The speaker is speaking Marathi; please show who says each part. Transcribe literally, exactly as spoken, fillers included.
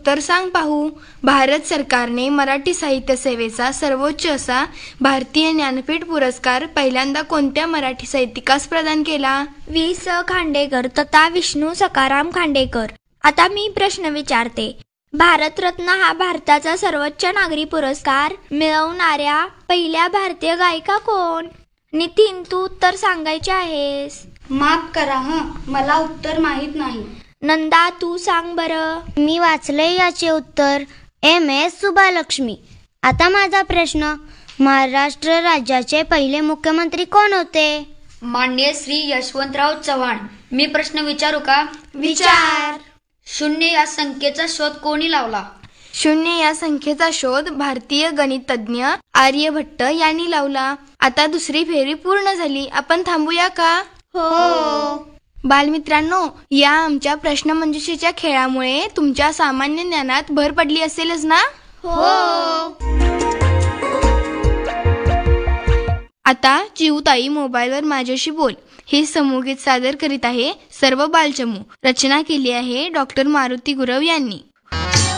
Speaker 1: उत्तर सांग पाहू. भारत सरकारने मराठी साहित्य सेवेचा सर्वोच्च असा भारतीय ज्ञानपीठ पुरस्कार पहिल्यांदा कोणत्या मराठी साहित्यिकास प्रदान केला?
Speaker 2: वि स खांडेकर तथा विष्णू सखाराम खांडेकर. आता मी प्रश्न विचारते. भारतरत्न हा भारताचा सर्वोच्च नागरी पुरस्कार मिळवणाऱ्या पहिल्या भारतीय गायिका कोण? नितीन, तू उत्तर सांगायचे आहेस.
Speaker 3: माफ करा हं, मला उत्तर माहित नाही.
Speaker 2: नंदा, तू सांग बरं.
Speaker 4: मी वाचले याचे उत्तर एम एस सुब्बालक्ष्मी. आता माझा प्रश्न, महाराष्ट्र राज्याचे पहिले मुख्यमंत्री कोण होते?
Speaker 3: मान्य श्री यशवंतराव चव्हाण. मी प्रश्न विचारू का?
Speaker 1: विचार.
Speaker 3: शून्य या संख्येचा शोध कोणी लावला?
Speaker 1: शून्य या संख्येचा शोध भारतीय गणितज्ञ आर्यभट्ट यांनी लावला. आता दुसरी फेरी पूर्ण झाली. आपण थांबूया का?
Speaker 2: हो.
Speaker 1: बालमित्रांनो, या आमच्या प्रश्नमंजुषेच्या खेळामुळे तुमच्या सामान्य ज्ञानात भर पडली असेलच ना?
Speaker 2: हो.
Speaker 1: आता चिऊताई मोबाईलवर माझ्याशी बोल हे समूहगीत सादर करीत आहे सर्व बालचमू. रचना केली आहे डॉक्टर मारुती गुरव यांनी.